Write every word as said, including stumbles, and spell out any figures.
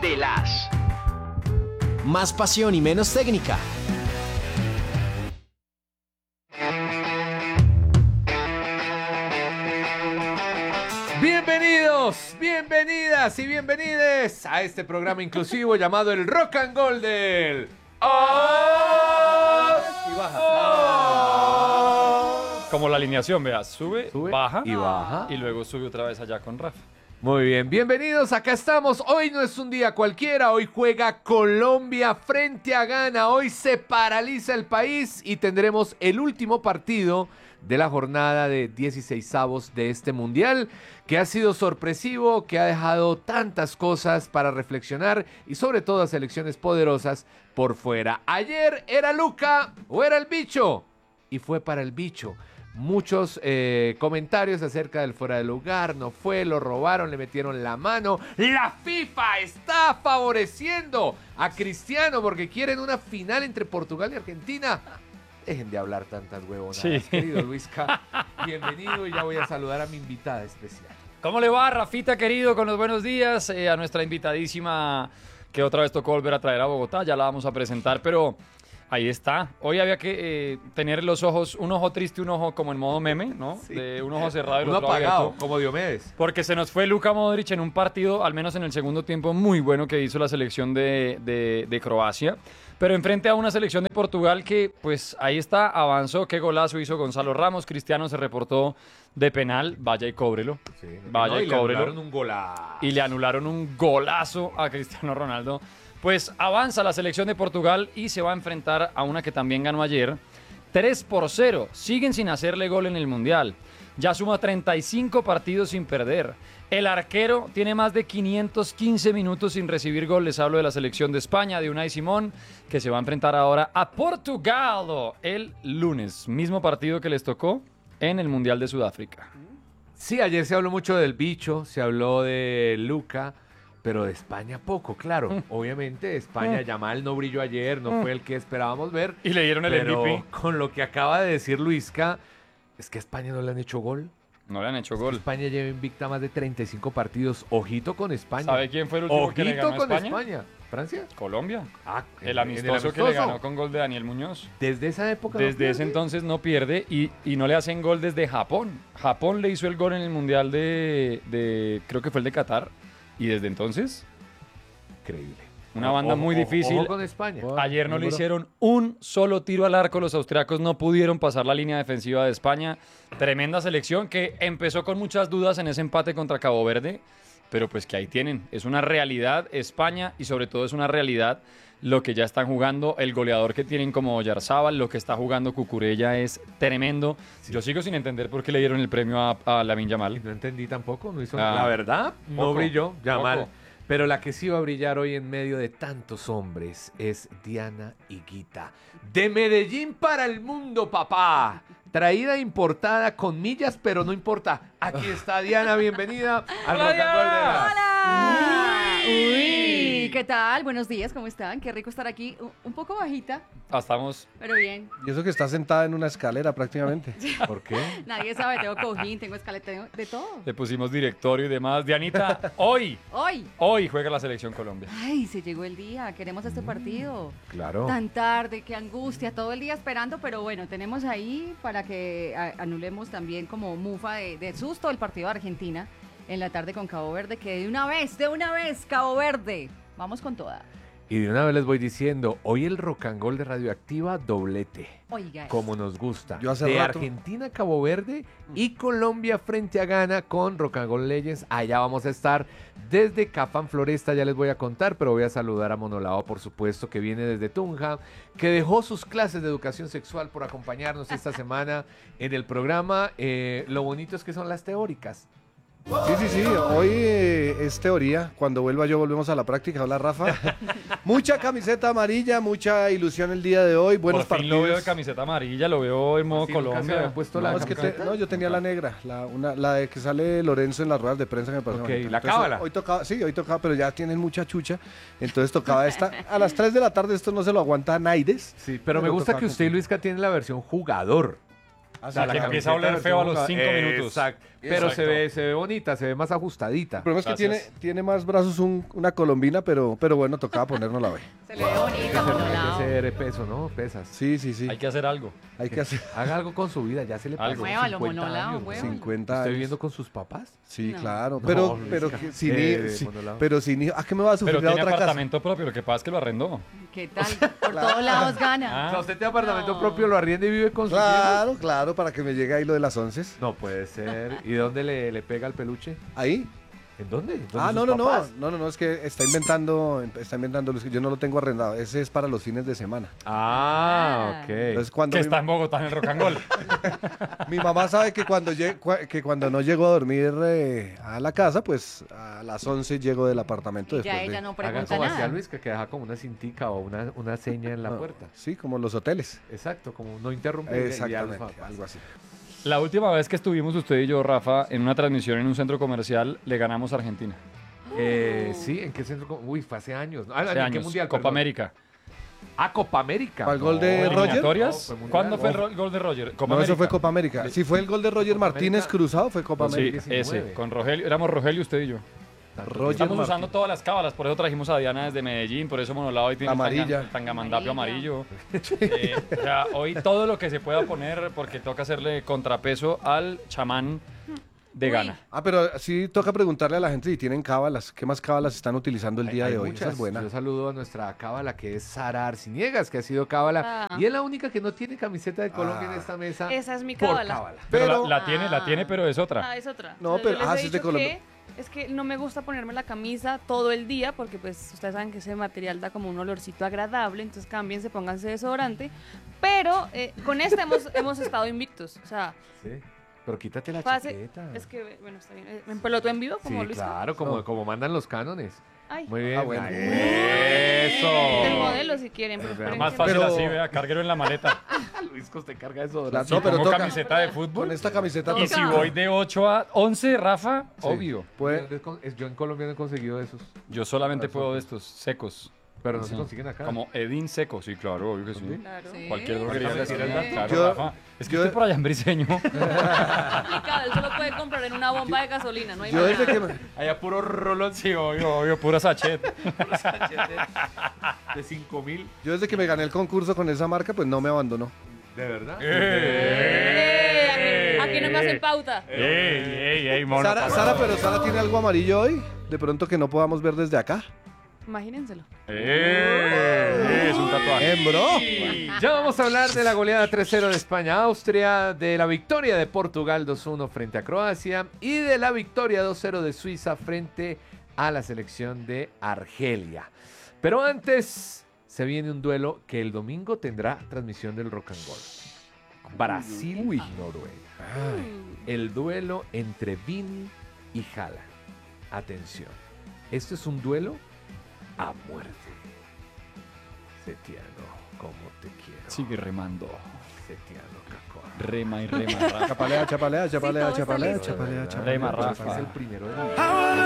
de las. Más pasión y menos técnica. Bienvenidos, bienvenidas y bienvenides a este programa inclusivo llamado el Rock and Gold del Os y baja. Oh. Como la alineación, vea, sube, Sube baja y baja. y luego sube otra vez allá con Rafa. Muy bien, bienvenidos, acá estamos. Hoy no es un día cualquiera, hoy juega Colombia frente a Ghana, hoy se paraliza el país y tendremos el último partido de la jornada de dieciseisavos de este mundial, que ha sido sorpresivo, que ha dejado tantas cosas para reflexionar y sobre todo a selecciones poderosas por fuera. Ayer era Luca o era el bicho y fue para el bicho. Muchos eh, comentarios acerca del fuera de lugar, no fue, lo robaron, le metieron la mano. La FIFA está favoreciendo a Cristiano porque quieren una final entre Portugal y Argentina. Dejen de hablar tantas huevonadas, Sí. querido Luisca. Bienvenido y ya voy a saludar a mi invitada especial. ¿Cómo le va, Rafita, querido? Con los buenos días eh, a nuestra invitadísima que otra vez tocó volver a traer a Bogotá. Ya la vamos a presentar, pero ahí está. Hoy había que eh, tener los ojos, un ojo triste, un ojo como en modo meme, ¿no? Sí. De un ojo cerrado y el Uno otro apagado, abierto. como Diomedes. Porque se nos fue Luka Modric en un partido, al menos en el segundo tiempo, muy bueno que hizo la selección de, de, de Croacia. Pero enfrente a una selección de Portugal que, pues, ahí está, avanzó. Qué golazo hizo Gonzalo Ramos. Cristiano se reportó de penal. Vaya y cóbrelo. Sí, Vaya no, y y le cóbrelo. anularon un golazo. Y le anularon un golazo a Cristiano Ronaldo. Pues avanza la selección de Portugal y se va a enfrentar a una que también ganó ayer. tres por cero. Siguen sin hacerle gol en el Mundial. Ya suma treinta y cinco partidos sin perder. El arquero tiene más de quinientos quince minutos sin recibir gol. Les hablo de la selección de España, de Unai Simón, que se va a enfrentar ahora a Portugal el lunes. Mismo partido que les tocó en el Mundial de Sudáfrica. Sí, ayer se habló mucho del bicho, se habló de Luca, pero de España poco, claro. Obviamente España, Yamal no brilló ayer, no fue el que esperábamos ver. Y le dieron el pero M V P. con lo que acaba de decir Luisca, es que a España no le han hecho gol. No le han hecho gol. España lleva invicta más de treinta y cinco partidos. Ojito con España. ¿Sabe quién fue el último que le Ojito ganó a con España? España. ¿Francia? Colombia. Ah, en- El en amistoso, que le ganó con gol de Daniel Muñoz. Desde esa época. no Desde ese pierde. entonces no pierde y, y no le hacen gol desde Japón. Japón le hizo el gol en el Mundial de, de creo que fue el de Qatar. Y desde entonces, Increíble. una banda muy difícil. Ojo con España. Ayer no le hicieron un solo tiro al arco. Los austriacos no pudieron pasar la línea defensiva de España. Tremenda selección que empezó con muchas dudas en ese empate contra Cabo Verde. Pero pues que ahí tienen. Es una realidad España y sobre todo es una realidad lo que ya están jugando. El goleador que tienen como Oyarzábal, lo que está jugando Cucurella es tremendo. Yo sigo sin entender por qué le dieron el premio a, a Lamine Yamal. No entendí tampoco. No hizo Ah, La verdad, no poco, brilló. Yamal. poco. Pero la que sí va a brillar hoy en medio de tantos hombres es Diana Higuita. De Medellín para el mundo, papá. Traída e importada con millas, pero no importa. Aquí está Diana, bienvenida al Rock and Roll de las- ¡Hola! Uy, ¿qué tal? Buenos días, ¿cómo están? Qué rico estar aquí. Un- Un poco bajita, Ah, estamos. pero bien. Y eso que está sentada en una escalera prácticamente. ¿Por qué? Nadie sabe, tengo cojín, tengo escaleta, tengo de todo. Le pusimos directorio y demás. Dianita, hoy, Hoy. hoy juega la selección Colombia. Ay, se llegó el día, queremos este partido. Claro. Tan tarde, qué angustia, todo el día esperando, pero bueno, tenemos ahí para que a- anulemos también como mufa de, de susto el partido de Argentina en la tarde con Cabo Verde, que de una vez, de una vez, Cabo Verde. Vamos con toda. Y de una vez les voy diciendo, hoy el Rock and Roll de Radioactiva doblete. Oiga, Como nos gusta. Yo hace de rato- Argentina, Cabo Verde y Colombia frente a Ghana con Rock and Roll Legends. Allá vamos a estar desde Cafán Floresta, ya les voy a contar, pero voy a saludar a Monolao, por supuesto, que viene desde Tunja, que dejó sus clases de educación sexual por acompañarnos esta semana en el programa. Eh, lo bonito es que son las teóricas. Sí, sí, sí. Hoy eh, es teoría. Cuando vuelva yo volvemos a la práctica. Hola, Rafa. Mucha camiseta amarilla, mucha ilusión el día de hoy. Buenos Por fin partidos. lo veo de camiseta amarilla, lo veo en modo Así nunca se Colombia. había puesto No, la es que te- camiseta. no, yo tenía la negra, la, una, la de que sale Lorenzo en las ruedas de prensa que me parece Ok, bonita. la Entonces, cábala. Hoy tocaba, sí, hoy tocaba, pero ya tienen mucha chucha. Entonces tocaba esta. A las tres de la tarde esto no se lo aguanta Naides. Sí, pero me Pero gusta tocaba que usted y cumplir. Luisca tienen la versión jugador. Ah, sea, la que camiseta empieza a oler versión feo a los jugador. cinco minutos. Exacto. Pero Exacto. se ve, se ve bonita, se ve más ajustadita. El problema es que tiene, Gracias. tiene más brazos un- una colombina, pero, pero bueno, tocaba ponernos la B. Se le ve bonita, Hay que Monolao. hacer peso, ¿no? Pesas. Sí, sí, sí. Hay que hacer algo. Hay que hacer Haga algo con su vida, ya se le pasó Algo. Muévalo, cincuenta Monolao, años, muévalo. cincuenta ¿Está años. viviendo con sus papás? Sí, No. claro. No, Pero, Luis, pero ca- que- sin, eh, hi- sí, Monolao. pero sin hijo. ¿A qué me va a Pero sufrir a tiene otra casa? apartamento propio, lo que pasa es que lo arrendó. ¿Qué tal? Por todos lados gana. Ah. O sea, ¿usted tiene apartamento No. propio, lo arrienda y vive con sus Claro, claro, para que me llegue ahí lo de las once. hijos? No puede ser. ¿Y dónde le, le pega el peluche? Ahí. ¿En dónde? ¿Dónde Ah, sus no, no, no, papás? no, no, no, es que está inventando, está inventando, Luis, que yo no lo tengo arrendado, ese es para los fines de semana. Ah, ok. Entonces cuando Que mi, está en Bogotá en el Rock and Roll. mi mamá sabe que cuando, lle- cua- que cuando no llego a dormir eh, a la casa, pues a las once llego del apartamento Y después ya de- ella no Haga pregunta como hacía nada. Luis, que deja como una cintica o una, una seña en la No, puerta. Sí, como los hoteles. Exacto, como no interrumpir. y- y Exactamente, alfa. algo así. La última vez que estuvimos usted y yo, Rafa, en una transmisión en un centro comercial, le ganamos a Argentina. Eh, sí, ¿en qué centro? co- Uy, fue hace años. ¿no? Ah, Hace ¿en qué años. mundial? Copa Perdón. América. Ah, Copa América. ¿Para el gol de No, Roger? ¿Eliminatorias? No, fue mundial. ¿Cuándo fue el No, ro- gol de Roger? Copa No, América. eso fue Copa América. Si fue el gol de Roger Copa Martínez América. cruzado, fue Copa Sí, América. diecinueve. ese, con Rogelio. Éramos Rogelio, usted y yo. Roger Estamos Martínez. usando todas las cábalas, por eso trajimos a Diana desde Medellín, por eso Monolao hoy tiene La el tanga- amarilla. el tangamandapio Amarillo. amarillo. Eh, o sea, hoy todo lo que se pueda poner, porque toca hacerle contrapeso al chamán de Uy. Ghana. Ah, pero sí toca preguntarle a la gente si tienen cábalas. ¿Qué más cábalas están utilizando el Hay- día hay de hoy? muchas. Esa es buena. Yo saludo a nuestra cábala que es Sara Arciniegas, que ha sido cábala. Ah. Y es la única que no tiene camiseta de Colombia Ah. en esta mesa. Esa es mi por cábala. cábala. Pero, Pero- la, la tiene, la tiene, pero es otra. Ah, es otra. No, O sea, pero- yo les ah, he sí es de dicho Colombia. que es que no me gusta ponerme la camisa todo el día porque pues ustedes saben que ese material da como un olorcito agradable, entonces cámbiense, pónganse desodorante. Pero eh, con esta hemos, hemos estado invictos. O sea, Sí. Pero quítate la fase- chaqueta. es que, bueno, está bien. Eh, ¿Me pelotó en vivo como Sí, Luis? claro, como, No. como mandan los cánones. Ay, Muy bien. Ah, bueno. Ay, del Eso. modelo si quieren. Pero esperen Más que- fácil Pero- así, vea, cárguelo en la maleta. Luis Coste carga eso. La- Si No, pero pongo toca. camiseta de Con fútbol. esta camiseta Y toca. si voy de ocho a once, Rafa, Sí. obvio. Puede- Yo en Colombia no he conseguido esos. Yo solamente puedo de estos secos. Pero no Sí. se consiguen acá. Como Edín Seco, sí, claro, obvio que sí. Claro. Sí. Cualquier droguería de la Sí. esquina, claro, Yo- Rafa. Es que yo- usted por allá en Briseño. Complicado, él solo puede comprar en una bomba de gasolina, no hay Yo manera. desde que me, Allá puro rolón Sí, obvio, obvio, pura sachet. de cinco mil. yo desde que me gané el concurso con esa marca, pues no me abandonó. ¿De verdad? Eh, aquí, aquí no me hacen pauta. ¡Ey, ey, ey, mono! Sara, Sara, pero Sara tiene algo amarillo hoy. De pronto que no podamos ver desde acá. Imagínenselo. ¡Eh! Es un tatuaje. ¿Eh, bro? Ya vamos a hablar de la goleada tres cero de España a Austria, de la victoria de Portugal dos uno frente a Croacia y de la victoria dos cero de Suiza frente a la selección de Argelia. Pero antes se viene un duelo que el domingo tendrá transmisión del Rock and Roll. Brasil-Noruega. El duelo entre Vini y Haaland. Atención, esto es un duelo a muerte. Setiano, como te quiero. Sigue remando. Setiano, Cacor. Rema y rema, Rafa. Chapalea, chapalea, chapalea, todo está chapalea, listo. chapalea, chapalea. Rema, Rafa. Es el primero de